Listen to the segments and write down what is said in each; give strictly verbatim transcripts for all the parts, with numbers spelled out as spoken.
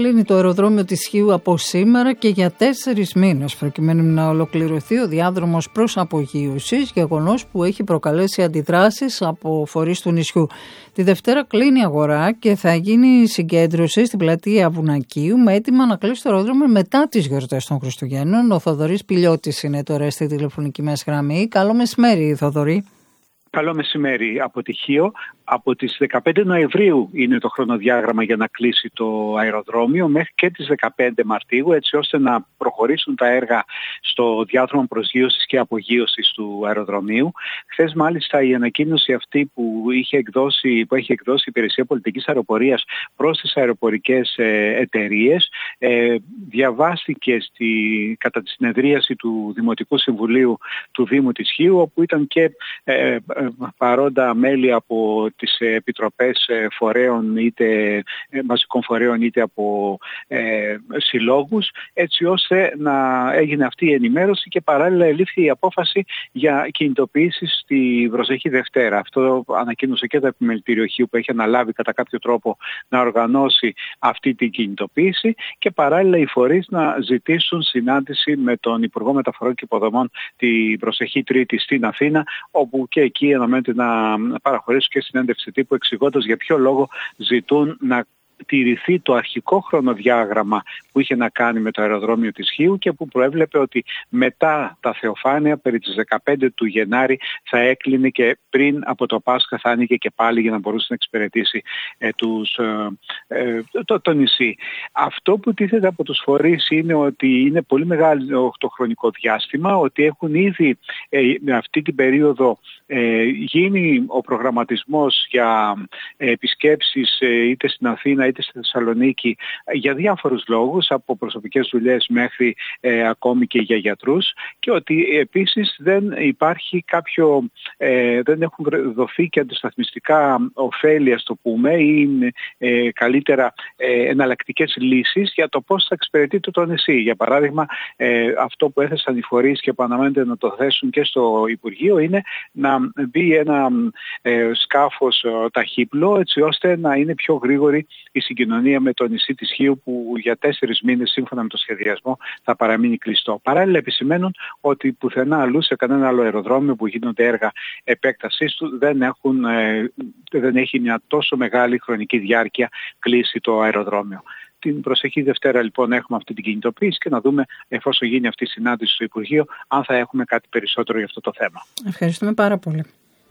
κλείνει το αεροδρόμιο της Χίου από σήμερα και για τέσσερις μήνες, προκειμένου να ολοκληρωθεί ο διάδρομος προς απογείωσης, γεγονός που έχει προκαλέσει αντιδράσεις από φορείς του νησιού. Τη Δευτέρα κλείνει η αγορά και θα γίνει συγκέντρωση στην πλατεία Βουνακίου με έτοιμα να κλείσει το αεροδρόμιο μετά τις γιορτές των Χριστουγέννων. Ο Θοδωρής Πηλιώτης είναι τώρα στη τηλεφωνική μας γραμμή. Καλό μεσημέρι, Θοδωρή. Καλό μεσημέρι από τη Χίο. Από τις δεκαπέντε Νοεμβρίου είναι το χρονοδιάγραμμα για να κλείσει το αεροδρόμιο μέχρι και τις δεκαπέντε Μαρτίου, έτσι ώστε να προχωρήσουν τα έργα στο διάδρομο προσγείωσης και απογείωσης του αεροδρομίου. Χθες μάλιστα η ανακοίνωση αυτή που, είχε εκδώσει, που έχει εκδώσει η Υπηρεσία Πολιτικής Αεροπορίας προς τις αεροπορικές εταιρείες ε, διαβάστηκε στη, κατά τη συνεδρίαση του Δημοτικού Συμβουλίου του Δήμου της Χίου, όπου ήταν και ε, παρόντα μέλη από τις επιτροπές φορέων, είτε μαζικών φορέων είτε από ε, συλλόγους, έτσι ώστε να έγινε αυτή η ενημέρωση και παράλληλα ελήφθη η απόφαση για κινητοποίησεις στη προσεχή Δευτέρα. Αυτό ανακοίνωσε και το Επιμελητήριο Χίου, που έχει αναλάβει κατά κάποιο τρόπο να οργανώσει αυτή την κινητοποίηση, και παράλληλα οι φορείς να ζητήσουν συνάντηση με τον Υπουργό Μεταφορών και Υποδομών την προσεχή Τρίτη στην Αθήνα, όπου και εκεί αναμένεται να παραχωρήσουν και συνέντευξη τύπου εξηγώντας για ποιο λόγο ζητούν να τηρηθεί το αρχικό χρονοδιάγραμμα που είχε να κάνει με το αεροδρόμιο της Χίου και που προέβλεπε ότι μετά τα Θεοφάνεια περί τις δεκαπέντε του Γενάρη θα έκλεινε και πριν από το Πάσχα θα άνοιγε και πάλι για να μπορούσε να εξυπηρετήσει ε, τους, ε, ε, το, το νησί. Αυτό που τίθεται από τους φορείς είναι ότι είναι πολύ μεγάλο το χρονικό διάστημα, ότι έχουν ήδη ε, με αυτή την περίοδο ε, γίνει ο προγραμματισμός για ε, επισκέψεις ε, είτε στην Αθήνα είτε στη Θεσσαλονίκη για διάφορους λόγους, από προσωπικές δουλειές μέχρι ε, ακόμη και για γιατρούς, και ότι επίσης δεν υπάρχει κάποιο, ε, δεν έχουν δοθεί και αντισταθμιστικά ωφέλη, ας το πούμε, ή ε, καλύτερα ε, εναλλακτικές λύσεις για το πώς θα εξυπηρετείται το νησί. Για παράδειγμα, ε, αυτό που έθεσαν οι φορείς και που αναμένεται να το θέσουν και στο Υπουργείο είναι να μπει ένα ε, σκάφος ε, ταχύπλο, έτσι ώστε να είναι πιο γρήγορη η συγκοινωνία με το νησί της Χίου, που για τέσσερις μήνες σύμφωνα με το σχεδιασμό θα παραμείνει κλειστό. Παράλληλα επισημαίνουν ότι πουθενά αλλού σε κανένα άλλο αεροδρόμιο που γίνονται έργα επέκτασής του δεν, έχουν, ε, δεν έχει μια τόσο μεγάλη χρονική διάρκεια κλείσει το αεροδρόμιο. Την προσεχή Δευτέρα λοιπόν έχουμε αυτή την κινητοποίηση και να δούμε, εφόσον γίνει αυτή η συνάντηση στο Υπουργείο, αν θα έχουμε κάτι περισσότερο για αυτό το θέμα. Ευχαριστούμε πάρα πολύ.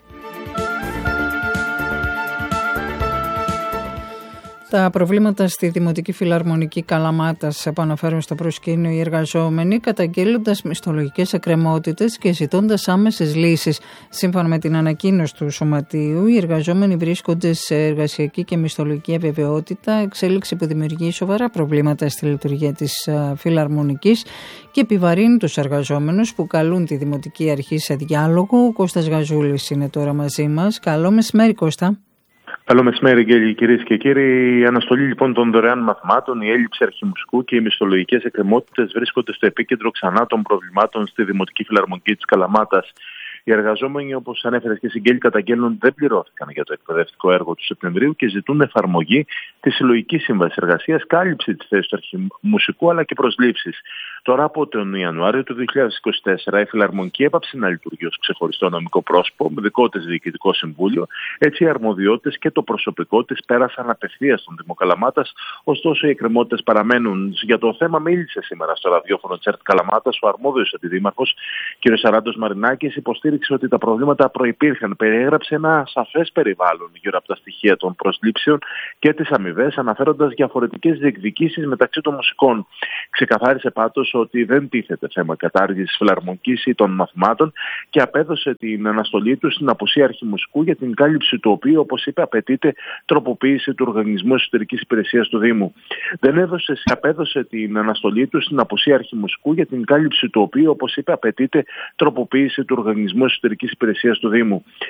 Τα προβλήματα στη Δημοτική Φιλαρμονική Καλαμάτας επαναφέρουν στο προσκήνιο οι εργαζόμενοι, καταγγέλλοντας μισθολογικές εκκρεμότητες και ζητώντας άμεσες λύσεις. Σύμφωνα με την ανακοίνωση του Σωματείου, οι εργαζόμενοι βρίσκονται σε εργασιακή και μισθολογική αβεβαιότητα, εξέλιξη που δημιουργεί σοβαρά προβλήματα στη λειτουργία της Φιλαρμονικής και επιβαρύνει τους εργαζόμενους που καλούν τη Δημοτική Αρχή σε διάλογο. Ο Κώστας Γαζούλης είναι τώρα μαζί μας. Καλό μεσημέρι, Κώστα. Καλό μεσημέρι, κυρίες και κύριοι. Η αναστολή λοιπόν των δωρεάν μαθημάτων, η έλλειψη αρχιμουσικού και οι μισθολογικές εκκρεμότητες βρίσκονται στο επίκεντρο ξανά των προβλημάτων στη Δημοτική Φιλαρμονική της Καλαμάτας. Οι εργαζόμενοι, όπως ανέφερε και Συγγέλη, καταγγέλνουν δεν πληρώθηκαν για το εκπαιδευτικό έργο του Σεπτεμβρίου και ζητούν εφαρμογή της συλλογικής σύμβασης εργασίας, κάλυψη της θέσης του αρχιμουσικού αλλά και προσλήψεις. Τώρα από τον Ιανουάριο του δύο χιλιάδες είκοσι τέσσερα η Φιλαρμονική έπαψε να λειτουργεί ως ξεχωριστό νομικό πρόσωπο με δικό της διοικητικό συμβούλιο. Έτσι οι αρμοδιότητες και το προσωπικό της πέρασαν απευθείας στον Δήμο Καλαμάτας, ωστόσο οι εκκρεμότητες παραμένουν. Για το θέμα μίλησε σήμερα στο ραδιόφωνο της ΕΡΤ Καλαμάτας ο αρμόδιος αντιδήμαρχος κ. Σαράντος Μαρινάκης. Υποστήριξε ότι τα προβλήματα προϋπήρχαν. Περιέγραψε ένα σαφές περιβάλλον γύρω από τα στοιχεία των προσλήψεων και τις αμοιβές, αναφέροντας διαφορετικές διεκδικήσεις μεταξύ των μουσικών. Ξεκαθάρισε πάντως ότι δεν τίθεται θέμα κατάργησης φιλαρμονικής ή των μαθημάτων και απέδωσε την αναστολή του στην απουσία αρχιμουσικού, για την κάλυψη του οποίου, όπως είπε, απαιτείται τροποποίηση του Οργανισμού Εσωτερικής Υπηρεσίας του Δήμου. Δεν έδωσε, απέδωσε την αναστολή του στην απουσία αρχιμουσικού, για την κάλυψη του οποίου, όπως είπε, απαιτείται τροποποίηση του Οργανισμού Εσωτερικής Υπηρεσίας του Δήμου.